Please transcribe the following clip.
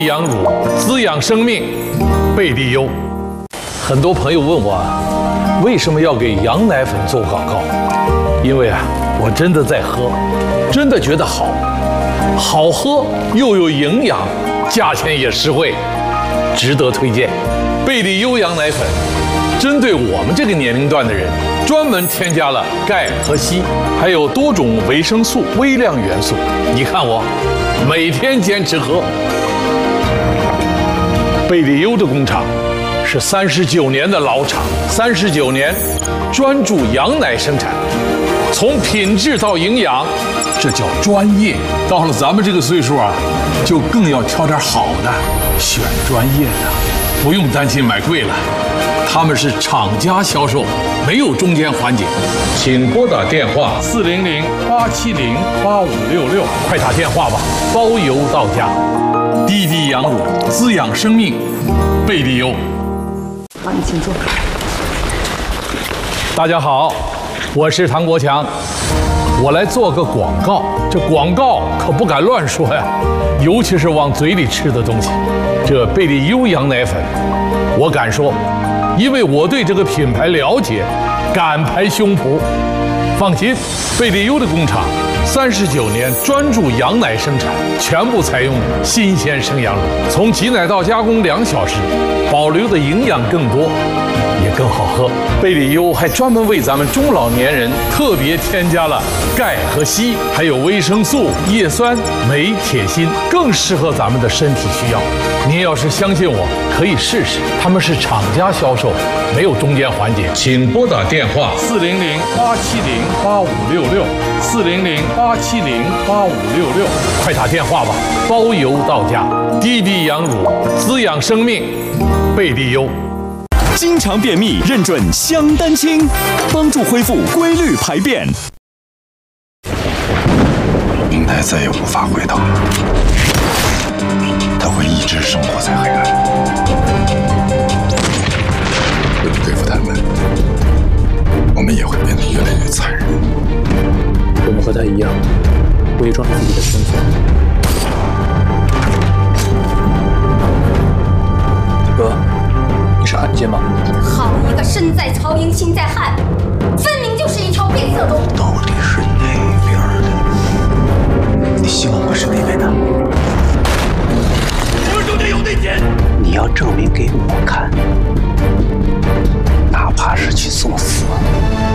羊乳滋养生命，贝蒂优。很多朋友问我，为什么要给羊奶粉做广告？因为我真的在喝，真的觉得好，好喝又有营养，价钱也实惠，值得推荐。贝蒂优羊奶粉针对我们这个年龄段的人，专门添加了钙和硒，还有多种维生素、微量元素。你看我每天坚持喝。贝蒂优的工厂是39年的老厂，39年专注羊奶生产，从品质到营养，这叫专业。到了咱们这个岁数就更要挑点好的，选专业的，不用担心买贵了。他们是厂家销售，没有中间环节。请拨打电话400-870-8566，快打电话吧，包邮到家。滴滴羊乳滋养生命，贝蒂优。 好，你请坐。 大家好，我是唐国强，我来做个广告。这广告可不敢乱说呀，尤其是往嘴里吃的东西。这贝蒂优羊奶粉，我敢说，因为我对这个品牌了解，敢拍胸脯。放心，贝蒂优的工厂39年专注羊奶生产，全部采用新鲜生羊乳，从挤奶到加工2小时，保留的营养更多，也更好喝。贝蒂优还专门为咱们中老年人特别添加了钙和硒，还有维生素、叶酸、镁、铁、锌，更适合咱们的身体需要。您要是相信我，可以试试。他们是厂家销售，没有中间环节。请拨打电话400-870-8566，400-870-8566，快打电话吧，包邮到家。滴滴羊乳滋养生命，贝蒂优。 经常便秘，认准香丹清，帮助恢复规律排便。 明代再也无法回头了，他会一直生活在黑暗。为了对付他们，我们也会变得越来越残忍。 我们和他一样，伪装自己的身份。哥，你是汉奸吗？ 好一个身在曹营心在汉，分明就是一条变色龙。